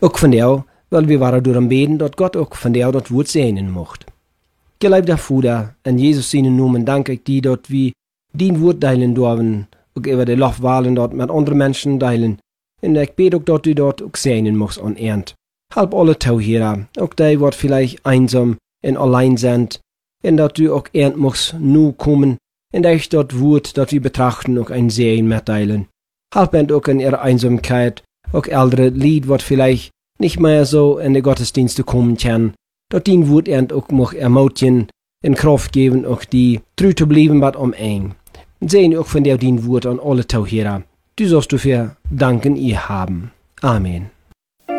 Ook van jou, weil wir waren door hem beden, dat God ook van jou dat woord zegenen mocht. Geliefde Vader, in Jezus zijn naam dank ik die dat we dien woord delen dürfen, ook over de lofwalen dat met andere mensen delen. En ik bid ook dat u dat ook zegenen mocht aan eind. Help alle toe, Heer, ook die wat vielleicht einsam en allein zijn, en dat u ook eind mocht nu komen, en dat dat woord dat we betrachten ook een zegen mitteilen. Help hen ook in ihrer Einsamkeit, auch ältere Lied, wat vielleicht nicht mehr so in die Gottesdienste kommen kann, dat die Wort auch noch ermutigen, in Kraft geben, auch die treu zu bleiben, wat eng. Sehen auch von der die Wort an alle Tauhera. Du sollst dafür danken, ihr haben. Amen.